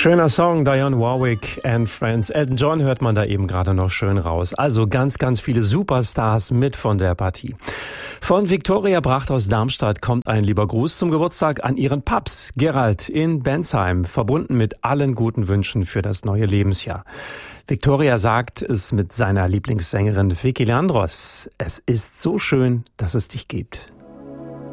Schöner Song, Dionne Warwick and Friends. Elton John hört man da eben gerade noch schön raus. Also ganz, ganz viele Superstars mit von der Partie. Von Viktoria Bracht aus Darmstadt kommt ein lieber Gruß zum Geburtstag an ihren Paps, Gerald in Bensheim, verbunden mit allen guten Wünschen für das neue Lebensjahr. Viktoria sagt es mit seiner Lieblingssängerin Vicky Leandros: Es ist so schön, dass es dich gibt.